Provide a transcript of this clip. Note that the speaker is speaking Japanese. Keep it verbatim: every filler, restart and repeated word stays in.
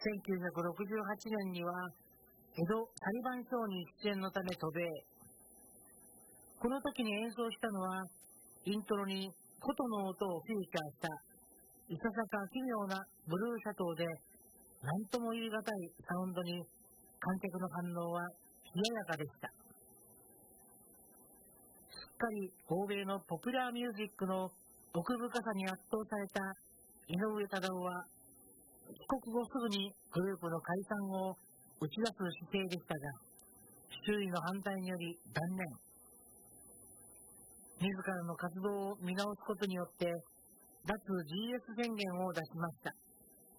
せんきゅうひゃくろくじゅうはちねんには江戸裁判所に出演のため渡米。この時に演奏したのはイントロに琴の音をフィーチャーしたいささか奇妙なブルーシャトーで、何とも言い難いサウンドに観客の反応は冷ややかでした。すっかり欧米のポピュラーミュージックの奥深さに圧倒された井上忠雄は、帰国後すぐにグループの解散を打ち出す姿勢でしたが、周囲の反対により断念。自らの活動を見直すことによって脱 ジーエス 宣言を出しました。